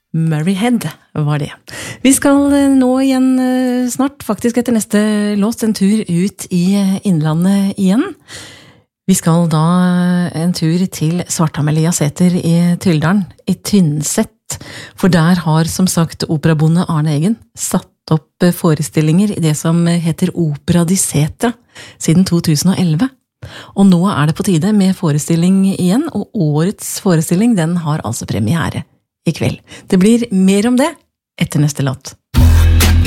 Murray Head var det. Vi skal nå igjen snart, faktisk etter neste låt, en tur ut i innlandet igjen. Vi skal da en tur til Svarthammelia Sæter i Tyldalen, i Tynset, for der har som sagt operabonde Arne Eggen satt opp forestillinger i det som heter Opera di Sætra siden 2011. Og nå det på tide med forestilling igjen, og årets forestilling den har altså premiere i kveld. Det blir mer om det etter neste låt.